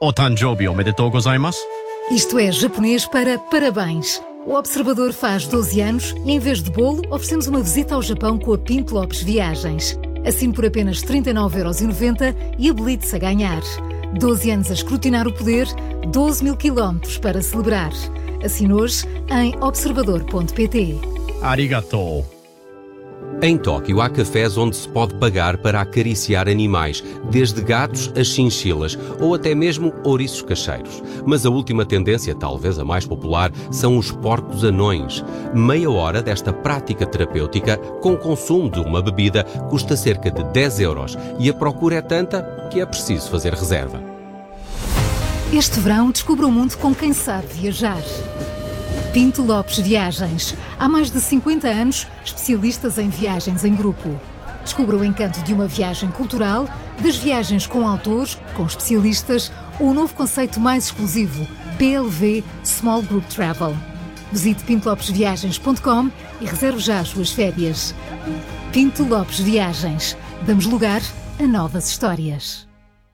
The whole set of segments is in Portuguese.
Otanjobi omedetou gozaimasu. Isto é japonês para parabéns. O Observador faz 12 anos e, em vez de bolo, oferecemos uma visita ao Japão com a Pinto Lopes Viagens. Assine por apenas 39,90€ e habilite-se a ganhar. 12 anos a escrutinar o poder, 12 mil quilómetros para celebrar. Assine hoje em observador.pt. Arigatou. Em Tóquio há cafés onde se pode pagar para acariciar animais, desde gatos a chinchilas ou até mesmo ouriços cacheiros. Mas a última tendência, talvez a mais popular, são os porcos anões. Meia hora desta prática terapêutica, com o consumo de uma bebida, custa cerca de 10€ e a procura é tanta que é preciso fazer reserva. Este verão descubra o mundo com quem sabe viajar. Pinto Lopes Viagens. Há mais de 50 anos, especialistas em viagens em grupo. Descubra o encanto de uma viagem cultural, das viagens com autores, com especialistas, ou o novo conceito mais exclusivo, PLV Small Group Travel. Visite pintolopesviagens.com e reserve já as suas férias. Pinto Lopes Viagens. Damos lugar a novas histórias.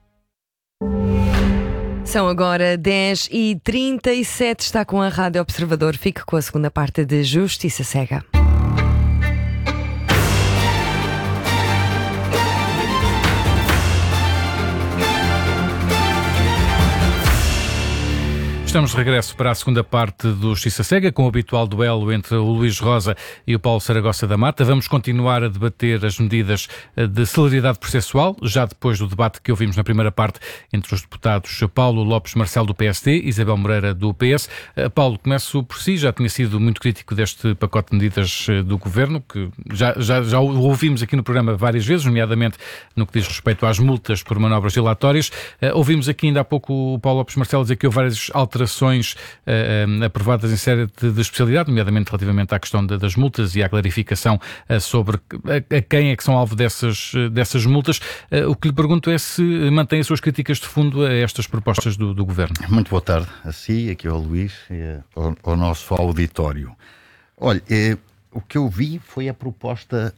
São agora 10h37, está com a Rádio Observador. Fique com a segunda parte de Justiça Cega. Estamos de regresso para a segunda parte do Justiça Cega, com o habitual duelo entre o Luís Rosa e o Paulo Saragossa da Mata. Vamos continuar a debater as medidas de celeridade processual, já depois do debate que ouvimos na primeira parte entre os deputados Paulo Lopes Marcelo do PSD e Isabel Moreira do PS. Paulo, começo por si, já tinha sido muito crítico deste pacote de medidas do Governo, que já o ouvimos aqui no programa várias vezes, nomeadamente no que diz respeito às multas por manobras dilatórias. Ouvimos aqui ainda há pouco o Paulo Lopes Marcelo dizer que houve várias alterações aprovadas em série de especialidade, nomeadamente relativamente à questão das multas e à clarificação sobre a quem é que são alvo dessas multas. O que lhe pergunto é se mantém as suas críticas de fundo a estas propostas do Governo. Muito boa tarde a si, aqui ao Luís e ao nosso auditório. Olha, o que eu vi foi a proposta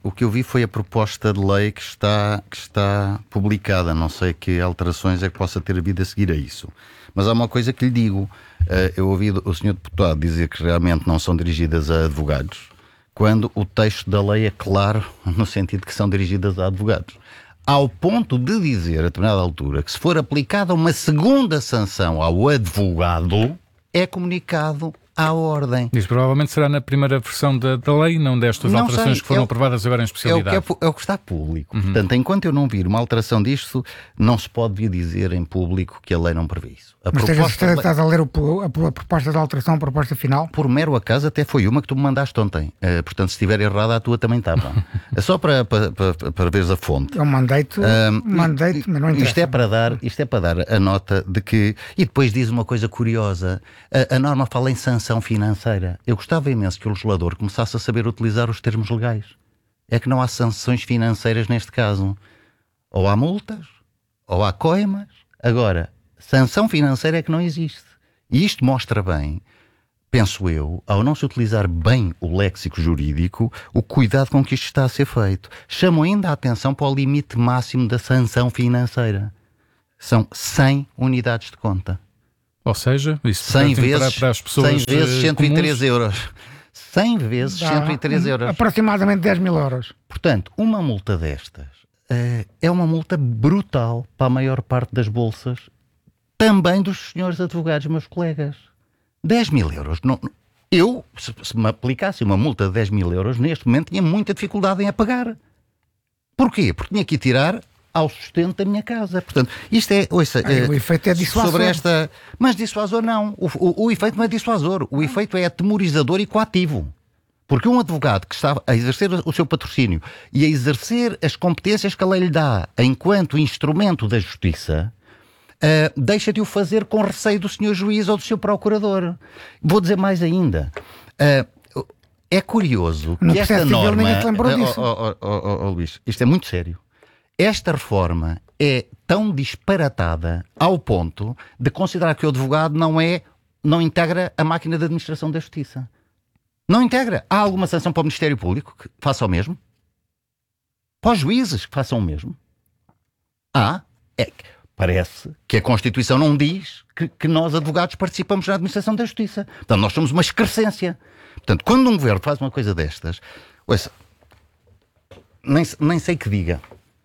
de lei que está publicada. Não sei que alterações é que possa ter havido a seguir a isso. Mas há uma coisa que lhe digo. Eu ouvi o senhor deputado dizer que realmente não são dirigidas a advogados, quando o texto da lei é claro no sentido que são dirigidas a advogados. Ao ponto de dizer, a determinada altura, que se for aplicada uma segunda sanção ao advogado, é comunicado à ordem. Isso provavelmente será na primeira versão da lei, não destas alterações que foram aprovadas agora em especialidade. É o que está público. Portanto, enquanto eu não vir uma alteração disto, não se pode vir dizer em público que a lei não prevê isso. Mas estás a ler a proposta de alteração, a proposta final? Por mero acaso até foi uma que tu me mandaste ontem. Portanto, se estiver errada, a tua também estava. É só para veres a fonte. Eu mandei-te, mas não interessa. Isto é para dar a nota de que... E depois diz uma coisa curiosa. A norma fala em sanção financeira. Eu gostava imenso que o legislador começasse a saber utilizar os termos legais. É que não há sanções financeiras neste caso. Ou há multas, ou há coimas. Agora, sanção financeira é que não existe. E isto mostra bem, penso eu, ao não se utilizar bem o léxico jurídico, o cuidado com que isto está a ser feito. Chamo ainda a atenção para o limite máximo da sanção financeira. São 100 unidades de conta. Ou seja, isso 100 vezes, para as pessoas 100 vezes 103 comuns. euros. 100 vezes 103 euros. Aproximadamente 10 mil euros. Portanto, uma multa destas é uma multa brutal para a maior parte das bolsas, também dos senhores advogados, meus colegas. 10 mil euros. Não, eu, se me aplicasse uma multa de 10 mil euros, neste momento tinha muita dificuldade em a pagar. Porquê? Porque tinha que ir tirar ao sustento da minha casa. Portanto, isto é... Ouça, o efeito é dissuasor. Sobre esta... Mas dissuasor não. O efeito não é dissuasor. O efeito é atemorizador e coativo. Porque um advogado que está a exercer o seu patrocínio e a exercer as competências que a lei lhe dá enquanto instrumento da justiça, deixa de o fazer com receio do senhor juiz ou do seu procurador. Vou dizer mais ainda. É curioso que esta norma... Ninguém se lembrou disso. Luís, isto é muito sério. Esta reforma é tão disparatada ao ponto de considerar que o advogado não integra a máquina de administração da justiça. Não integra. Há alguma sanção para o Ministério Público que faça o mesmo? Para os juízes que façam o mesmo? parece que a Constituição não diz que nós, advogados, participamos na administração da justiça. Portanto, nós somos uma excrescência. Portanto, quando um governo faz uma coisa destas, ouça, nem sei que diga.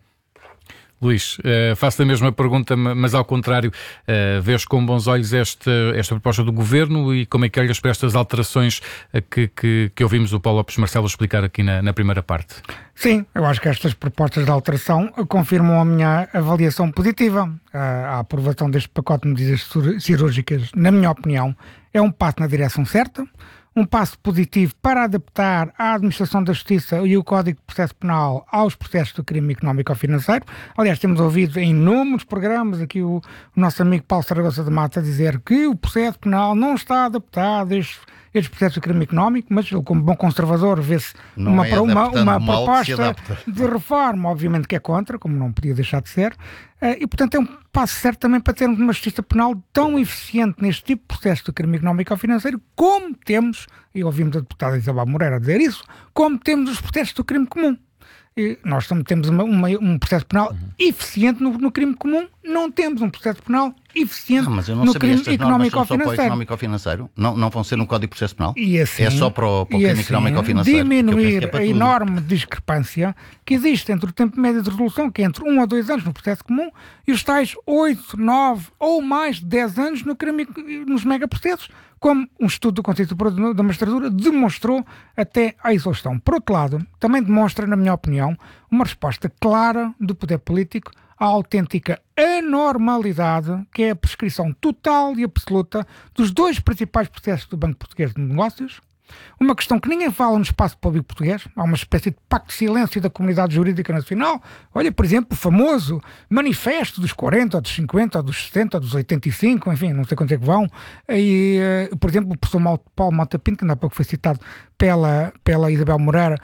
Luís, faço a mesma pergunta, mas ao contrário, vês com bons olhos esta proposta do Governo e como é que olhas para estas alterações que ouvimos o Paulo Lopes Marcelo explicar aqui na primeira parte? Sim, eu acho que estas propostas de alteração confirmam a minha avaliação positiva. A aprovação deste pacote de medidas cirúrgicas, na minha opinião, é um passo na direção certa, um passo positivo para adaptar a administração da justiça e o Código de Processo Penal aos processos do crime económico ou financeiro. Aliás, temos ouvido em inúmeros programas aqui o nosso amigo Paulo Saragossa da Mata dizer que o processo penal não está adaptado a estes processos do crime económico, mas ele, como bom conservador, vê-se uma proposta de reforma, obviamente que é contra, como não podia deixar de ser, e portanto é um passo certo também para termos uma justiça penal tão eficiente neste tipo de processo do crime económico ou financeiro como temos, e ouvimos a deputada Isabel Moreira dizer isso, como temos os processos do crime comum. E nós temos um processo penal eficiente no crime comum, não temos um processo penal eficiente no crime económico ou financeiro. Só para o económico ou financeiro? Não vão ser no Código de Processo Penal? E assim, é só para o crime económico ou financeiro? Diminuir a enorme discrepância que existe entre o tempo médio de resolução, que é entre 1 a 2 anos no processo comum, e os tais 8, 9 ou mais de 10 anos nos megaprocessos, como um estudo do Conselho Superior da Magistratura demonstrou até à exaustão. Por outro lado, também demonstra, na minha opinião, uma resposta clara do poder político à autêntica anormalidade que é a prescrição total e absoluta dos 2 principais processos do Banco Português de Negócios. Uma questão que ninguém fala no espaço público português, há uma espécie de pacto de silêncio da comunidade jurídica nacional. Olha, por exemplo, o famoso manifesto dos 40, ou dos 50, ou dos 70, ou dos 85, enfim, não sei quanto é que vão. E, por exemplo, o professor Paulo Mota Pinto, que ainda há pouco foi citado pela Isabel Moreira,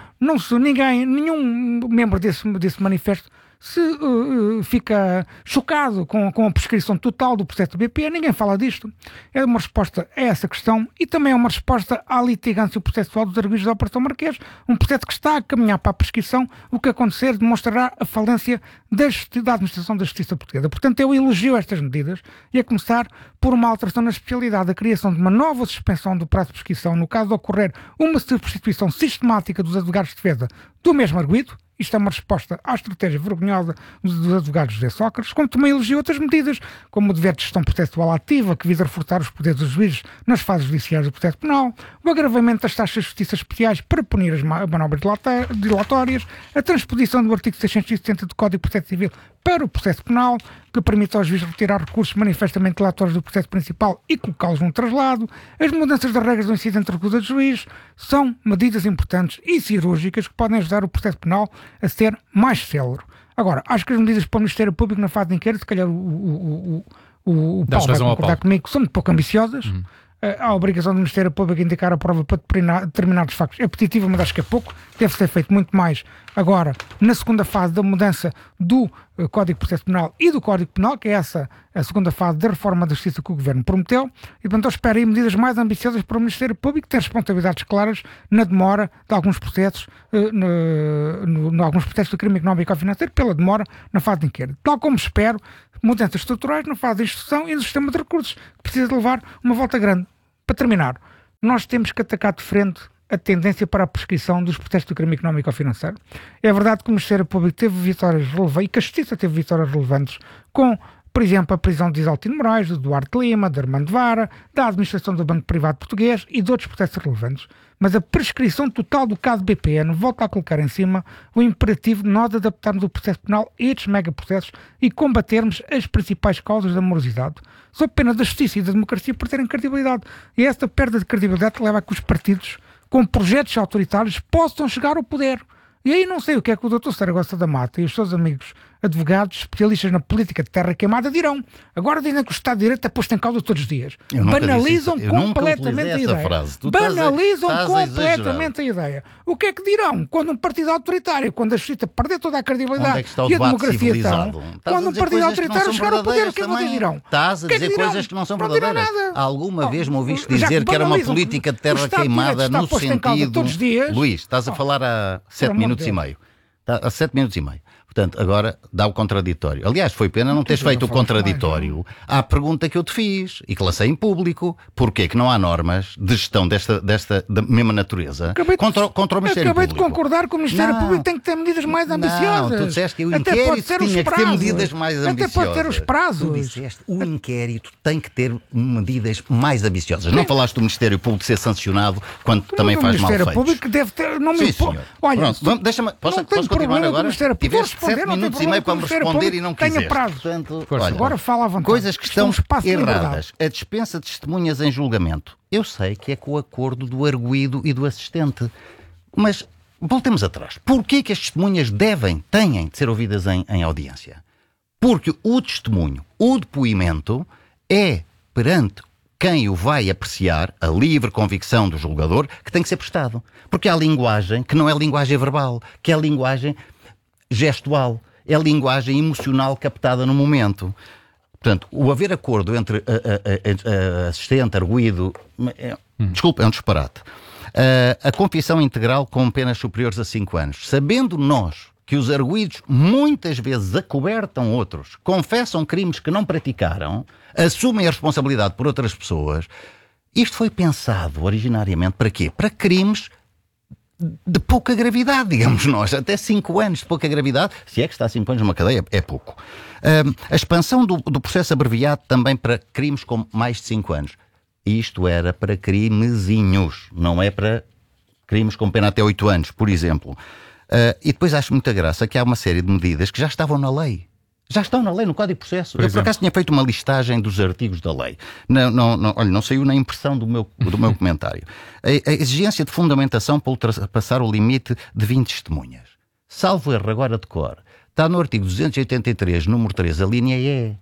nenhum membro desse manifesto se fica chocado com a prescrição total do processo do BPE, ninguém fala disto. É uma resposta a essa questão e também é uma resposta à litigância processual dos arguidos da Operação Marquês, um processo que está a caminhar para a prescrição. O que acontecer demonstrará a falência da administração da justiça portuguesa. Portanto, eu elogio estas medidas e a começar por uma alteração na especialidade, a criação de uma nova suspensão do prazo de prescrição no caso de ocorrer uma substituição sistemática dos advogados de defesa do mesmo arguido. Isto é uma resposta à estratégia vergonhosa dos advogados José Sócrates, como também elogiou outras medidas, como o dever de gestão processual ativa, que visa reforçar os poderes dos juízes nas fases judiciais do processo penal, o agravamento das taxas de justiça especiais para punir as manobras dilatórias, a transposição do artigo 670 do Código de Processo Civil para o processo penal, que permite aos juízes retirar recursos manifestamente dilatórios do processo principal e colocá-los num traslado. As mudanças das regras do incidente de recusa de juiz são medidas importantes e cirúrgicas que podem ajudar o processo penal a ser mais célere. Agora, acho que as medidas para o Ministério Público na fase de inquérito, se calhar o Paulo vai concordar comigo, são muito pouco ambiciosas. A obrigação do Ministério Público de indicar a prova para determinados factos é positiva, mas acho que é pouco. Deve ser feito muito mais agora, na segunda fase da mudança do Código de Processo Penal e do Código Penal, que é essa a segunda fase da reforma da Justiça que o Governo prometeu. E, portanto, eu espero aí medidas mais ambiciosas para o Ministério Público, que tem responsabilidades claras na demora de alguns processos, alguns processos do crime económico ou financeiro, pela demora na fase de inquérito. Tal como espero mudanças estruturais na fase de instrução e no sistema de recursos, que precisa de levar uma volta grande. Para terminar, nós temos que atacar de frente a tendência para a prescrição dos processos do crime económico ou financeiro. É verdade que o Ministério Público teve vitórias relevantes e que a Justiça teve vitórias relevantes com, por exemplo, a prisão de Isaltino Moraes, de Duarte Lima, de Armando Vara, da administração do Banco Privado Português e de outros processos relevantes. Mas a prescrição total do caso BPN volta a colocar em cima o imperativo de nós adaptarmos o processo penal a estes megaprocessos e combatermos as principais causas da morosidade, sob pena da justiça e da democracia perderem credibilidade. E esta perda de credibilidade leva a que os partidos, com projetos autoritários, possam chegar ao poder. E aí não sei o que é que o Dr. Saragossa da Mata e os seus amigos advogados, especialistas na política de terra queimada, dirão. Agora dizem que o Estado de Direito é posto em causa todos os dias. Banalizam completamente a ideia. Banalizam completamente a ideia. O que é que dirão quando um partido autoritário, quando a justiça perder toda a credibilidade e a democracia estão, quando um partido autoritário chegar ao poder, o que é que vocês dirão? Estás a dizer coisas que não são verdadeiras. Alguma vez me ouviste dizer que era uma política de terra queimada no sentido... Luís, estás a falar há 7 minutos e meio. Há 7 minutos e meio. Portanto, agora dá o contraditório. Aliás, foi pena não teres feito o contraditório à pergunta que eu te fiz e que lancei em público. Porquê que não há normas de gestão desta da mesma natureza contra o Ministério Acabei Público? de concordar que o Ministério Público tem que ter medidas mais ambiciosas. Não, tu disseste que o inquérito tinha que ter medidas mais ambiciosas. Até pode ter os prazos. Tu disseste o inquérito tem que ter medidas mais ambiciosas. Não falaste do Ministério Público ser sancionado quando também faz mal feito. O Ministério Público deve ter... Não Sim, me senhor. Olha, posso continuar agora? Tiveste 7 minutos e meio para me responder e não quiseste. Portanto, olha, agora fala à vontade. Coisas que estão erradas. A dispensa de testemunhas em julgamento. Eu sei que é com o acordo do arguido e do assistente. Mas voltemos atrás. Porquê que as testemunhas têm de ser ouvidas em audiência? Porque o testemunho, o depoimento, é perante quem o vai apreciar, a livre convicção do julgador, que tem que ser prestado. Porque há linguagem que não é linguagem verbal, que é linguagem gestual, é linguagem emocional captada no momento. Portanto, o haver acordo entre assistente, arguido, desculpa, é um disparate. A confissão integral com penas superiores a 5 anos. Sabendo nós que os arguidos muitas vezes acobertam outros, confessam crimes que não praticaram, assumem a responsabilidade por outras pessoas, isto foi pensado originariamente para quê? Para crimes de pouca gravidade, digamos nós, até 5 anos de pouca gravidade, se é que está 5 anos numa cadeia, é pouco. A expansão do processo abreviado também para crimes com mais de 5 anos. Isto era para crimezinhos, não é para crimes com pena até 8 anos, por exemplo. E depois acho muita graça que há uma série de medidas que já estavam na lei. Já estão na lei, no Código de Processo. Eu, por acaso, tinha feito uma listagem dos artigos da lei. Olha, não saiu na impressão do meu comentário. A exigência de fundamentação para ultrapassar o limite de 20 testemunhas. Salvo erro agora de cor. Está no artigo 283, número 3, a linha E.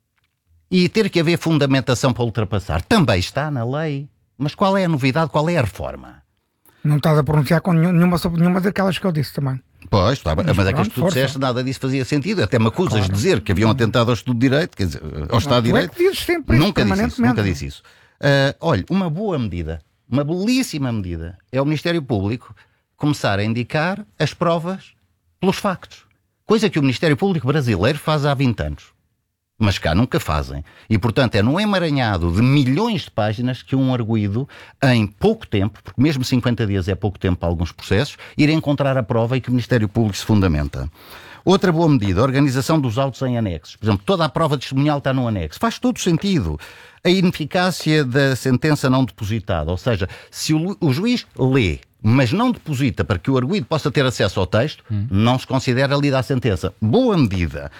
E ter que haver fundamentação para ultrapassar também está na lei. Mas qual é a novidade, qual é a reforma? Não estás a pronunciar com sobre nenhuma daquelas que eu disse também. Pois, mas é que tu disseste, nada disso fazia sentido. Até me acusas de dizer que haviam atentado ao Estudo de Direito, quer dizer, ao Estado de Direito. Nunca disse isso. Olha, uma boa medida, uma belíssima medida, é o Ministério Público começar a indicar as provas pelos factos. Coisa que o Ministério Público brasileiro faz há 20 anos. Mas cá nunca fazem. E, portanto, é num emaranhado de milhões de páginas que um arguido, em pouco tempo, porque mesmo 50 dias é pouco tempo para alguns processos, irá encontrar a prova e que o Ministério Público se fundamenta. Outra boa medida, a organização dos autos em anexos. Por exemplo, toda a prova testemunhal está no anexo. Faz todo sentido. A ineficácia da sentença não depositada. Ou seja, se o juiz lê, mas não deposita para que o arguido possa ter acesso ao texto, não se considera lida a sentença. Boa medida.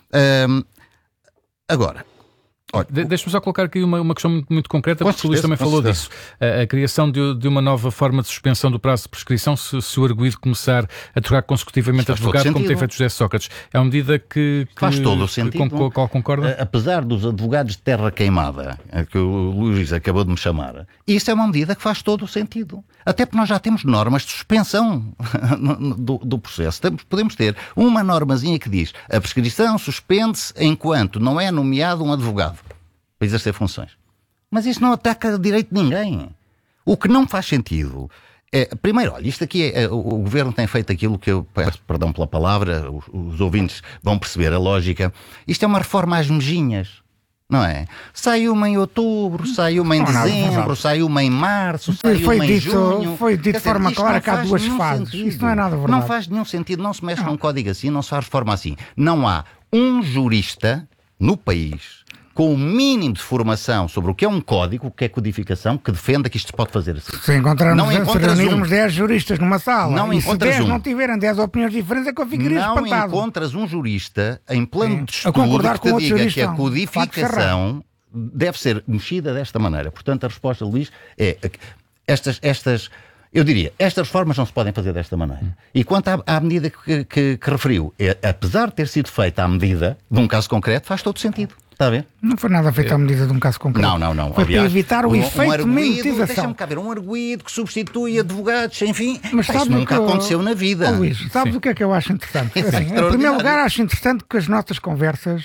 Agora, deixa-me só colocar aqui uma questão muito concreta, porque o Luís também falou disso. A criação de uma nova forma de suspensão do prazo de prescrição se o arguido começar a trocar consecutivamente advogado, como tem feito José Sócrates. É uma medida que faz todo o sentido. Com a qual concorda? Apesar dos advogados de terra queimada, que o Luís acabou de me chamar, isso é uma medida que faz todo o sentido. Até porque nós já temos normas de suspensão do processo. Podemos ter uma normazinha que diz a prescrição suspende-se enquanto não é nomeado um advogado para exercer funções. Mas isso não ataca direito de ninguém. O que não faz sentido é... Primeiro, olha, isto aqui o Governo tem feito aquilo que eu peço perdão pela palavra, os ouvintes vão perceber a lógica. Isto é uma reforma às mejinhas. Não é? Sai uma em outubro, sai uma em dezembro, sai uma em março, sai uma em junho. Foi dito de forma clara que há duas fases. Isso não é nada verdade. Não faz nenhum sentido, não se mexe num código assim, não se faz reforma assim. Não há um jurista no país com o mínimo de formação sobre o que é um código, o que é codificação, que defenda que isto se pode fazer assim. Se reunirmos 10 juristas numa sala e se 10 não tiverem 10 opiniões diferentes, é que eu ficaria espantado. Não encontras um jurista em plano de estudo que te diga que a codificação deve ser mexida desta maneira. Portanto, a resposta, Luís, é eu diria, estas reformas não se podem fazer desta maneira. E quanto à medida que referiu, apesar de ter sido feita à medida de um caso concreto, faz todo sentido. Está a ver? Não foi nada feito à medida de um caso concreto. Não. Foi para evitar o efeito de mimetização. Deixa-me cá ver, um arguido que substitui advogados, enfim. Mas isso nunca aconteceu na vida. Luís, sabes o que é que eu acho interessante? Assim, em primeiro lugar, acho interessante que as nossas conversas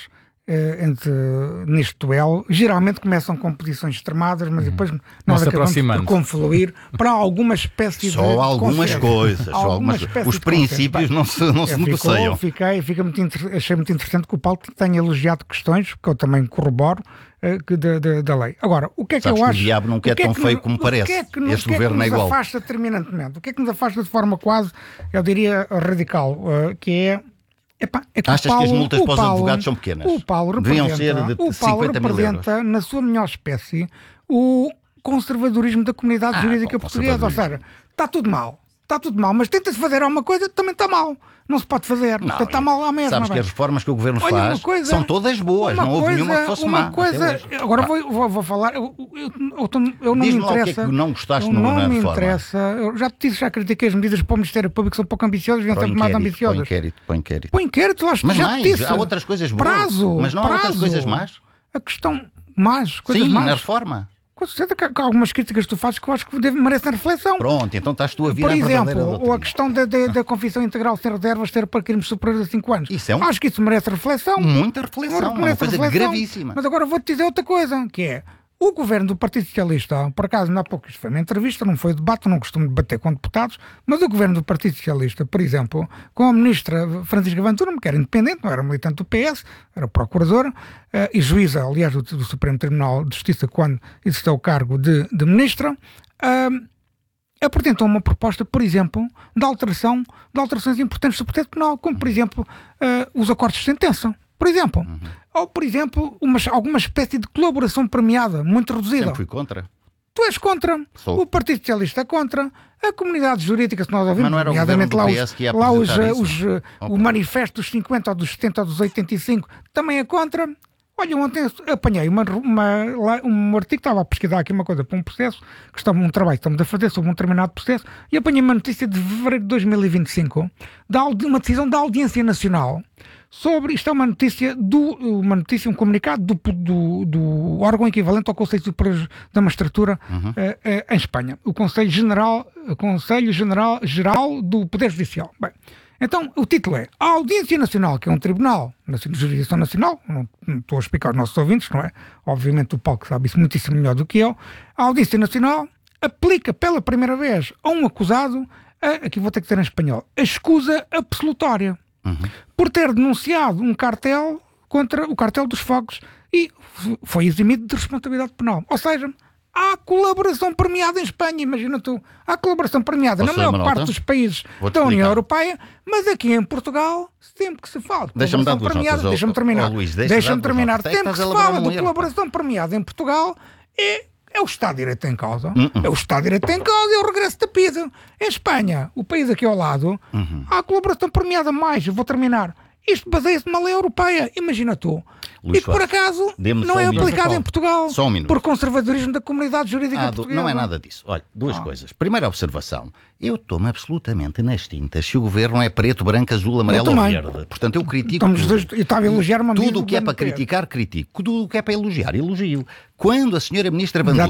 neste duelo. Geralmente começam com posições extremadas, mas depois nós acabamos por confluir para alguma espécie de só algumas coisas. Os princípios não se negociam. Achei muito interessante que o Paulo tenha elogiado questões que eu também corroboro da lei. Agora, o que é que eu acho? O diabo não é tão feio como parece. Este governo é igual. O que é que nos afasta terminantemente? O que é que nos afasta de forma quase, eu diria, radical? Que é achas que as multas para os advogados são pequenas? O Paulo deviam ser de 50 mil euros. Na sua melhor espécie, o conservadorismo da comunidade jurídica portuguesa. Ou seja, está tudo mal, mas tenta-se fazer alguma coisa, também está mal. Não se pode fazer, portanto está mal à mesma. Sabes que as reformas que o governo faz são todas boas, não houve nenhuma que fosse má. Agora vou falar, eu não me interessa. O que é que não gostaste na reforma? Eu já critiquei as medidas para o Ministério Público, são pouco ambiciosas, deviam ser mais ambiciosas. Põe inquérito, acho que já disse. Há outras coisas boas, mas não há outras coisas más? A questão mais, coisas más. Sim, na reforma. Com certeza que há algumas críticas que tu fazes que eu acho que merecem reflexão. Pronto, então estás tu a vir por exemplo, ou a questão da confissão integral sem reservas ser para crimes superiores a 5 anos. Acho que isso merece reflexão. Muita reflexão, uma coisa gravíssima. Mas agora vou-te dizer outra coisa, que é o governo do Partido Socialista, por acaso, há pouco isto foi uma entrevista, não foi debate, não costumo debater com deputados, mas o governo do Partido Socialista, por exemplo, com a ministra Francisca Van Tullem, que era independente, não era militante do PS, era procuradora e juíza, aliás, do Supremo Tribunal de Justiça, quando exerceu o cargo de ministra, apresentou uma proposta, por exemplo, de alterações importantes do processo penal, como, por exemplo, os acordos de sentença. Por exemplo, ou por exemplo, alguma espécie de colaboração premiada, muito reduzida. Sempre fui contra. Tu és contra, o Partido Socialista é contra, a comunidade jurídica, se nós ouvimos, nomeadamente lá o manifesto dos 50 ou dos 70 ou dos 85, também é contra. Olha, ontem apanhei um artigo, estava a pesquisar aqui uma coisa para um processo, um trabalho que estamos a fazer sobre um determinado processo, e apanhei uma notícia de fevereiro de 2025, uma decisão da Audiência Nacional, sobre, isto é uma notícia, um comunicado do órgão equivalente ao Conselho Superior da Magistratura em Espanha, o Conselho Geral do Poder Judicial. Bem, então o título é: a Audiência Nacional, que é um tribunal de jurisdição nacional, não estou a explicar aos nossos ouvintes, não é? Obviamente o Paulo que sabe isso muitíssimo melhor do que eu. A Audiência Nacional aplica pela primeira vez a um acusado, aqui vou ter que dizer em espanhol, a escusa absolutória. Por ter denunciado um cartel contra o cartel dos fogos e foi eximido de responsabilidade penal. Ou seja, há colaboração premiada em Espanha, imagina tu. Há colaboração premiada na maior parte dos países da União Europeia, mas aqui em Portugal, sempre que se fala de colaboração premiada, deixa-me terminar, sempre que se fala de colaboração premiada em Portugal, é o Estado de Direito em causa. É o Estado de Direito em causa e o regresso da PIDE. Em Espanha, o país aqui ao lado, há a colaboração premiada mais. Eu vou terminar. Isto baseia-se numa lei europeia. Imagina tu. Luís e por acaso não é aplicado em Portugal por conservadorismo da comunidade jurídica portuguesa. Não é nada disso. Olha, duas coisas. Primeira observação. Eu estou-me absolutamente nas tintas se o governo é preto, branco, azul, amarelo ou verde. Portanto, eu critico tudo o que é para criticar, critico. Tudo o que é para elogiar, elogio. Quando a senhora Ministra Van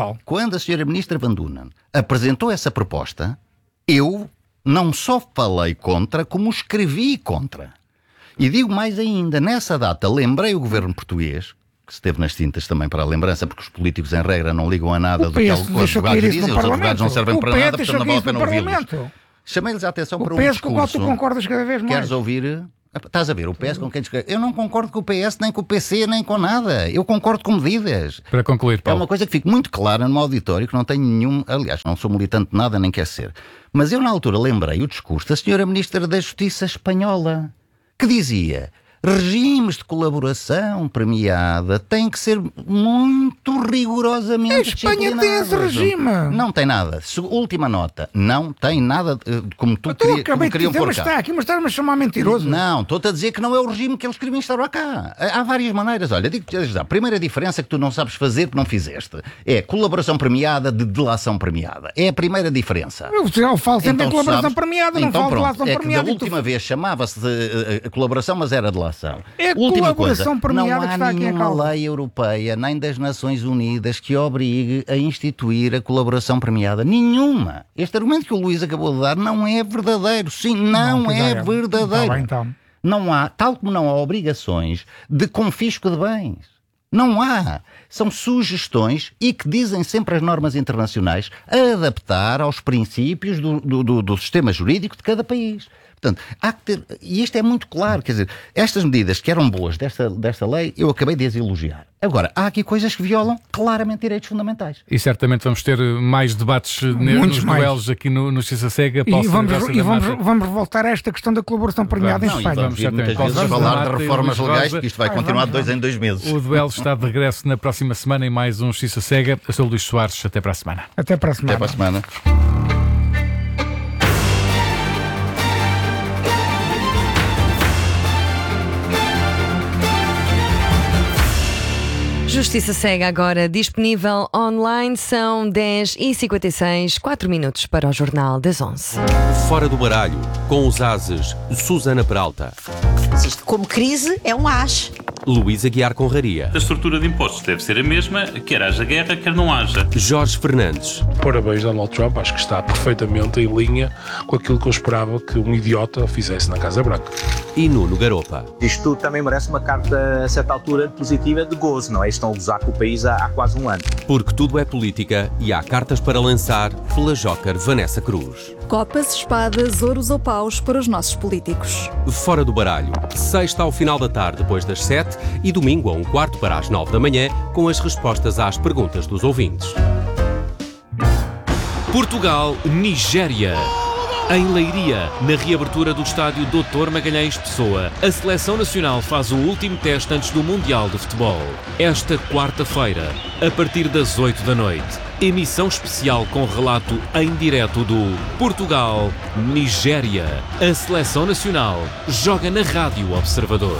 Dunen apresentou essa proposta, eu não só falei contra, como escrevi contra. E digo mais ainda, nessa data lembrei o governo português, que esteve nas tintas também para a lembrança, porque os políticos em regra não ligam a nada do que os advogados dizem, os advogados não servem para nada, portanto não vale a pena ouvi-los. Chamei-lhes a atenção para um discurso. Com o qual tu concordas cada vez mais. Queres ouvir? Estás a ver, o PS com quem discute. Eu não concordo com o PS, nem com o PC, nem com nada. Eu concordo com medidas. Para concluir, Paulo. É uma coisa que fica muito clara no auditório, que não tenho nenhum... Aliás, não sou militante de nada, nem quer ser. Mas eu, na altura, lembrei o discurso da senhora Ministra da Justiça espanhola, que dizia: regimes de colaboração premiada têm que ser muito rigorosamente disciplinados. A Espanha tem esse regime. Não tem nada. Última nota. Não tem nada como tu queriam pôr cá. Está aqui, mas estás-me a chamar mentiroso. Não, estou-te a dizer que não é o regime que eles queriam instaurar cá. Há várias maneiras. Olha, digo-te já. A primeira diferença que tu não sabes fazer, que não fizeste, é colaboração premiada de delação premiada. É a primeira diferença. Eu falo sempre em colaboração premiada, não falo de delação premiada. Da última vez chamava-se de colaboração, mas era delação. É última coisa, não há nenhuma lei europeia nem das Nações Unidas que obrigue a instituir a colaboração premiada. Nenhuma. Este argumento que o Luís acabou de dar não é verdadeiro. Sim, não é verdadeiro. Então. Não há, tal como não há obrigações de confisco de bens. Não há. São sugestões e que dizem sempre as normas internacionais a adaptar aos princípios do sistema jurídico de cada país. Portanto, há que ter, e isto é muito claro, quer dizer, estas medidas que eram boas desta lei, eu acabei de as elogiar. Agora, há aqui coisas que violam claramente direitos fundamentais. E certamente vamos ter mais debates nos duelos aqui no Justiça Cega. E vamos voltar a esta questão da colaboração premiada em Espanha. Vamos muitas vezes falar de reformas legais, porque isto vai continuar de 2 em 2 meses. O duelo está de regresso na próxima semana em mais um Justiça Cega. Eu sou o Luís Soares, até para a semana. Até para a semana. Até para a semana. Justiça Cega agora disponível online, são 10h56, 4 minutos para o Jornal das 11. Fora do baralho, com os ases Susana Peralta, Isto, como crise, é um as. Luísa Guiar Conraria, A estrutura de impostos deve ser a mesma, quer haja guerra, quer não haja. Jorge Fernandes, Parabéns, Donald Trump, acho que está perfeitamente em linha com aquilo que eu esperava que um idiota fizesse na Casa Branca. e Nuno Garopa. Isto também merece uma carta, a certa altura, positiva de gozo, não é? Estão a gozar com o país há quase um ano. Porque tudo é política e há cartas para lançar pela Joker Vanessa Cruz. Copas, espadas, ouros ou paus para os nossos políticos. Fora do baralho, sexta ao final da tarde depois das 7 e domingo a 1/4 para as 9 da manhã, com as respostas às perguntas dos ouvintes. Portugal-Nigéria. Em Leiria, na reabertura do estádio Dr. Magalhães Pessoa, a Seleção Nacional faz o último teste antes do Mundial de Futebol. Esta quarta-feira, a partir das 8 da noite, emissão especial com relato em direto do Portugal-Nigéria. A Seleção Nacional joga na Rádio Observador.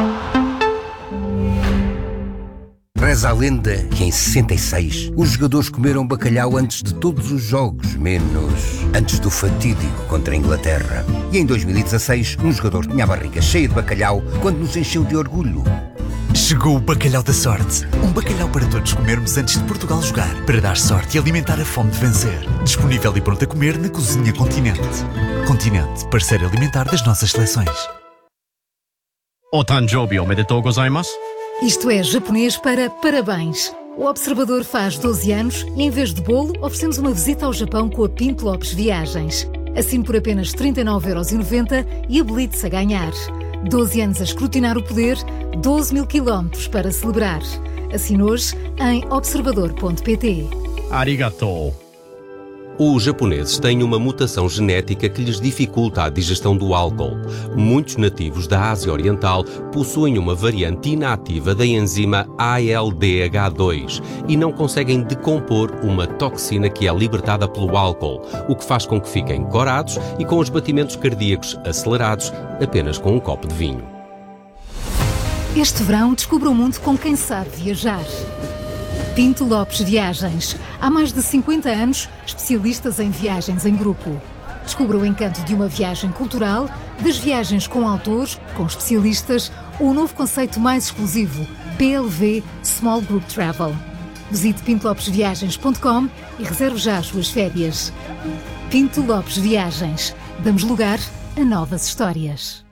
Reza a lenda que em 66 os jogadores comeram bacalhau antes de todos os jogos, menos antes do fatídico contra a Inglaterra. E em 2016 um jogador tinha a barriga cheia de bacalhau quando nos encheu de orgulho. Chegou o Bacalhau da Sorte. Um bacalhau para todos comermos antes de Portugal jogar, para dar sorte e alimentar a fome de vencer. Disponível e pronto a comer na Cozinha Continente. Continente, parceiro alimentar das nossas seleções. Otanjobi omedetou gozaimasu. Isto é japonês para parabéns. O Observador faz 12 anos e, em vez de bolo, oferecemos uma visita ao Japão com a Pinto Lopes Viagens. Assine por apenas 39,90€ e habilite-se a ganhar. 12 anos a escrutinar o poder, 12.000 quilómetros para celebrar. Assine hoje em observador.pt. Arigatou. Os japoneses têm uma mutação genética que lhes dificulta a digestão do álcool. Muitos nativos da Ásia Oriental possuem uma variante inativa da enzima ALDH2 e não conseguem decompor uma toxina que é libertada pelo álcool, o que faz com que fiquem corados e com os batimentos cardíacos acelerados apenas com um copo de vinho. Este verão, descubra o mundo com quem sabe viajar. Pinto Lopes Viagens. Há mais de 50 anos, especialistas em viagens em grupo. Descubra o encanto de uma viagem cultural, das viagens com autores, com especialistas, ou o novo conceito mais exclusivo, PLV Small Group Travel. Visite pintolopesviagens.com e reserve já as suas férias. Pinto Lopes Viagens. Damos lugar a novas histórias.